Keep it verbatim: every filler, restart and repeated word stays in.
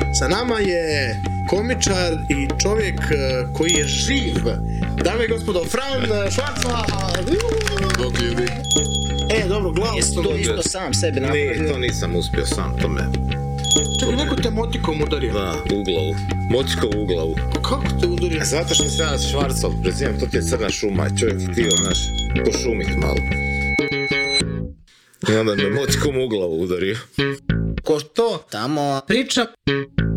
Sa nama je komičar i čovjek koji je živ. Dame i gospodo, Fran Švarcva. Bog ljudi. E, dobro, glavu. Jesi to isto sam sebi napravio? Ne, to nisam uspio sam, to me... Čekaj, neko te motikom udario. Da, u glavu. Motikom u glavu. Kako te udario? Zato što se ja Švarcov prezivam, to ti je crna šuma i čovjek htio, znaš, pošumit malo. I onda me motikom u glavu udario. Ko to tamo priča